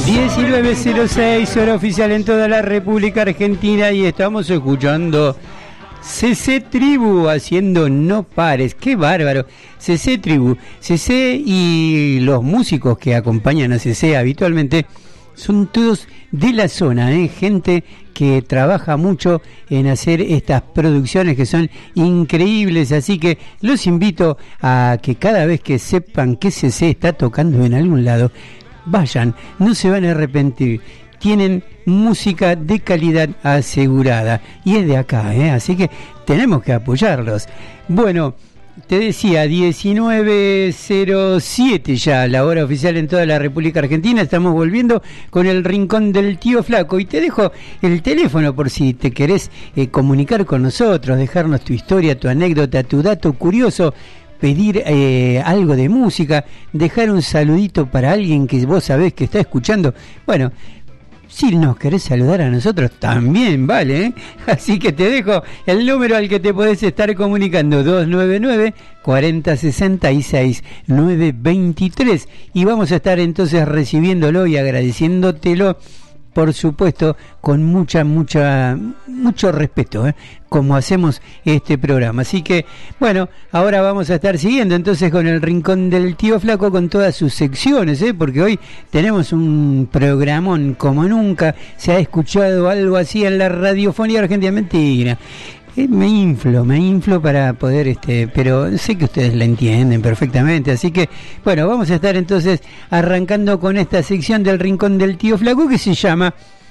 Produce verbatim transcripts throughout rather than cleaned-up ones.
diecinueve cero seis, hora oficial en toda la República Argentina, y estamos escuchando C C Tribu haciendo No Pares. ¡Qué bárbaro! C C Tribu. C C y los músicos que acompañan a C C habitualmente son todos de la zona, ¿eh? Gente que trabaja mucho en hacer estas producciones que son increíbles, así que los invito a que cada vez que sepan que C C está tocando en algún lado, vayan, no se van a arrepentir. Tienen música de calidad asegurada y es de acá, ¿eh? Así que tenemos que apoyarlos. Bueno, te decía, diecinueve cero siete ya, la hora oficial en toda la República Argentina. Estamos volviendo con el Rincón del Tío Flaco y te dejo el teléfono por si te querés eh, comunicar con nosotros, dejarnos tu historia, tu anécdota, tu dato curioso, pedir eh, algo de música, dejar un saludito para alguien que vos sabés que está escuchando. Bueno, si nos querés saludar a nosotros, también vale, ¿eh? Así que te dejo el número al que te podés estar comunicando, dos nueve nueve, cuatro cero seis seis, nueve dos tres, y vamos a estar entonces recibiéndolo y agradeciéndotelo, por supuesto, con mucha, mucha, mucho respeto, ¿eh? Como hacemos este programa. Así que, bueno, ahora vamos a estar siguiendo entonces con el Rincón del Tío Flaco, con todas sus secciones, ¿eh? Porque hoy tenemos un programón como nunca se ha escuchado algo así en la radiofonía argentina. Mentira. Eh, me inflo, me inflo para poder, este, pero sé que ustedes la entienden perfectamente, así que, bueno, vamos a estar entonces arrancando con esta sección del Rincón del Tío Flaco que se llama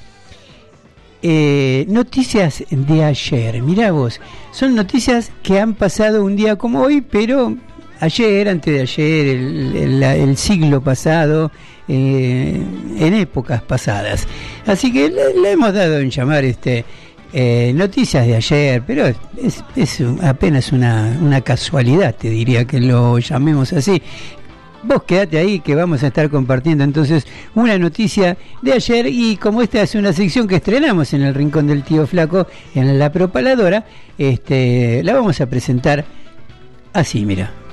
eh, Noticias de ayer. Mirá vos, son noticias que han pasado un día como hoy, pero ayer, antes de ayer, el, el, el siglo pasado, eh, en épocas pasadas. Así que le, le hemos dado en llamar este Eh, noticias de ayer, pero es, es apenas una, una casualidad, te diría que lo llamemos así. Vos quedate ahí que vamos a estar compartiendo entonces una noticia de ayer, y como esta es una sección que estrenamos en el Rincón del Tío Flaco, en la propaladora, este, la vamos a presentar así, mira.